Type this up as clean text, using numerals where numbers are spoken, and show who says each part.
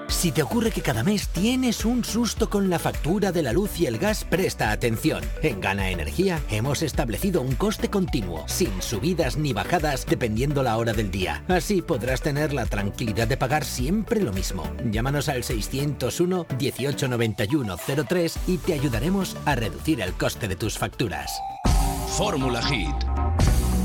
Speaker 1: Si te ocurre que cada mes tienes un susto con la factura de la luz y el gas, presta atención. En Gana Energía hemos establecido un coste continuo, sin subidas ni bajadas dependiendo la hora del día. Así podrás tener la tranquilidad de pagar siempre lo mismo. Llámanos al 601 18 91 03 y te ayudaremos a reducir el coste de tus facturas.
Speaker 2: Fórmula Hit.